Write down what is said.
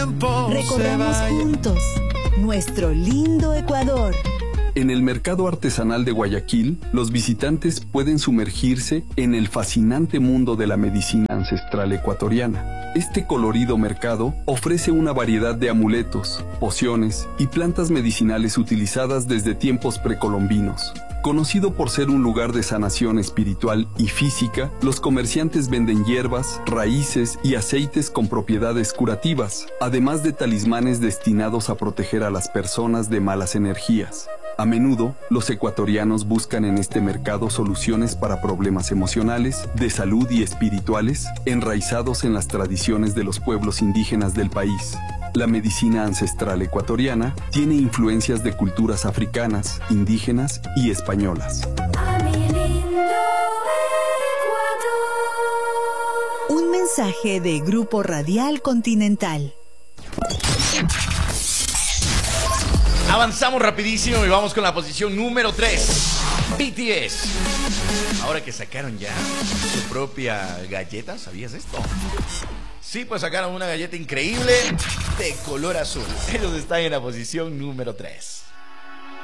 Recorramos juntos nuestro lindo Ecuador. En el mercado artesanal de Guayaquil, los visitantes pueden sumergirse en el fascinante mundo de la medicina ancestral ecuatoriana. Este colorido mercado ofrece una variedad de amuletos, pociones y plantas medicinales utilizadas desde tiempos precolombinos. Conocido por ser un lugar de sanación espiritual y física, los comerciantes venden hierbas, raíces y aceites con propiedades curativas, además de talismanes destinados a proteger a las personas de malas energías. A menudo, los ecuatorianos buscan en este mercado soluciones para problemas emocionales, de salud y espirituales, enraizados en las tradiciones de los pueblos indígenas del país. La medicina ancestral ecuatoriana tiene influencias de culturas africanas, indígenas y españolas. Un mensaje de Grupo Radial Continental. Avanzamos rapidísimo y vamos con la posición número 3. BTS. Ahora que sacaron ya su propia galleta, ¿sabías esto? Sí, pues sacaron una galleta increíble de color azul. Ellos están en la posición número 3.